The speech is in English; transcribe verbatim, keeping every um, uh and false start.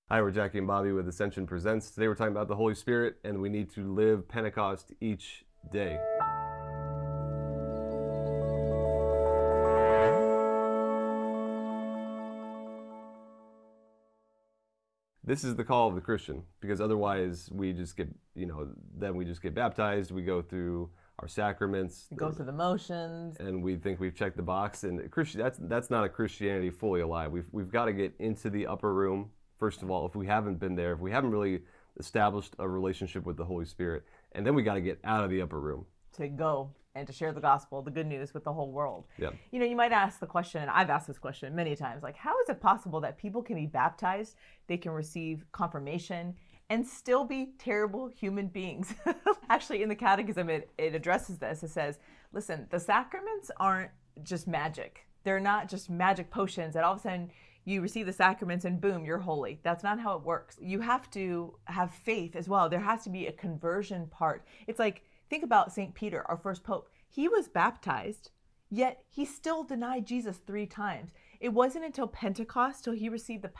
Hi, we're Jackie and Bobby with Ascension Presents. Today we're talking about the Holy Spirit, and we need to live Pentecost each day. This is the call of the Christian, because otherwise we just get, you know, then we just get baptized, we go through our sacraments, Go through the motions. and we think we've checked the box. And Christian, that's that's not a Christianity fully alive. We've we've got to get into the upper room first of all. If we haven't been there, if we haven't really established a relationship with the Holy Spirit, and then we got to get out of the upper room. To go and to share the gospel, the good news with the whole world. Yeah. You know, you might ask the question, and I've asked this question many times, like, how is it possible that people can be baptized, they can receive confirmation, and still be terrible human beings? Actually, in the Catechism, it, it addresses this. It says, listen, the sacraments aren't just magic. They're not just magic potions that all of a sudden you receive the sacraments and boom, you're holy. That's not how it works. You have to have faith as well. There has to be a conversion part. It's like, think about Saint Peter, our first pope. He was baptized, yet he still denied Jesus three times. It wasn't until Pentecost, till he received the